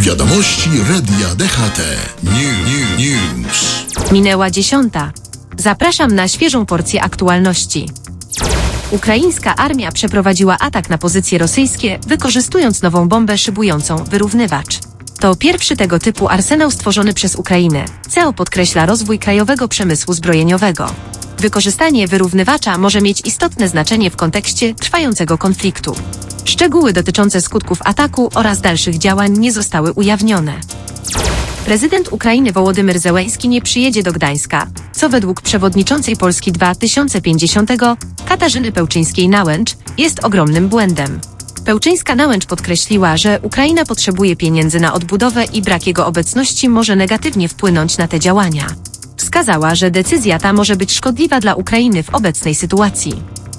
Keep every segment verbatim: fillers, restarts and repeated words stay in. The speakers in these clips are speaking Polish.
Wiadomości Radia D H T. New, new, news. Minęła dziesiąta. Zapraszam na świeżą porcję aktualności. Ukraińska armia przeprowadziła atak na pozycje rosyjskie, wykorzystując nową bombę szybującą wyrównywacz. To pierwszy tego typu arsenał stworzony przez Ukrainę, co podkreśla rozwój krajowego przemysłu zbrojeniowego. Wykorzystanie wyrównywacza może mieć istotne znaczenie w kontekście trwającego konfliktu. Szczegóły dotyczące skutków ataku oraz dalszych działań nie zostały ujawnione. Prezydent Ukrainy Wołodymyr Zełenski nie przyjedzie do Gdańska, co według przewodniczącej Polski dwa tysiące pięćdziesiątego Katarzyny Pełczyńskiej-Nałęcz jest ogromnym błędem. Pełczyńska-Nałęcz podkreśliła, że Ukraina potrzebuje pieniędzy na odbudowę i brak jego obecności może negatywnie wpłynąć na te działania. Wskazała, że decyzja ta może być szkodliwa dla Ukrainy w obecnej sytuacji.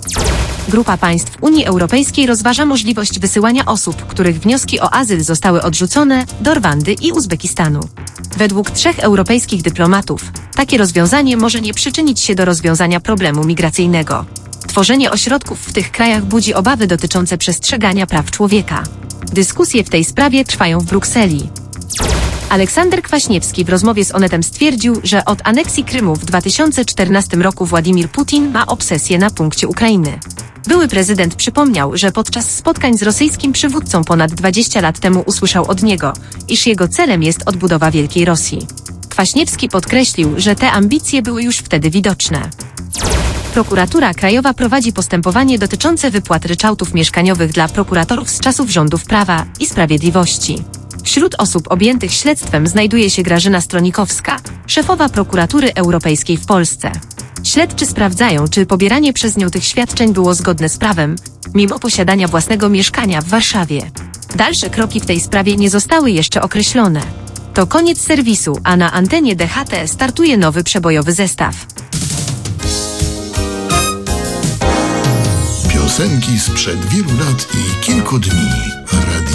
Grupa państw Unii Europejskiej rozważa możliwość wysyłania osób, których wnioski o azyl zostały odrzucone, do Rwandy i Uzbekistanu. Według trzech europejskich dyplomatów, takie rozwiązanie może nie przyczynić się do rozwiązania problemu migracyjnego. Tworzenie ośrodków w tych krajach budzi obawy dotyczące przestrzegania praw człowieka. Dyskusje w tej sprawie trwają w Brukseli. Aleksander Kwaśniewski w rozmowie z Onetem stwierdził, że od aneksji Krymu w dwa tysiące czternastym roku Władimir Putin ma obsesję na punkcie Ukrainy. Były prezydent przypomniał, że podczas spotkań z rosyjskim przywódcą ponad dwadzieścia lat temu usłyszał od niego, iż jego celem jest odbudowa Wielkiej Rosji. Kwaśniewski podkreślił, że te ambicje były już wtedy widoczne. Prokuratura Krajowa prowadzi postępowanie dotyczące wypłat ryczałtów mieszkaniowych dla prokuratorów z czasów rządów Prawa i Sprawiedliwości. Wśród osób objętych śledztwem znajduje się Grażyna Stronikowska, szefowa Prokuratury Europejskiej w Polsce. Śledczy sprawdzają, czy pobieranie przez nią tych świadczeń było zgodne z prawem, mimo posiadania własnego mieszkania w Warszawie. Dalsze kroki w tej sprawie nie zostały jeszcze określone. To koniec serwisu, a na antenie D H T startuje nowy przebojowy zestaw. Piosenki sprzed wielu lat i kilku dni. Radio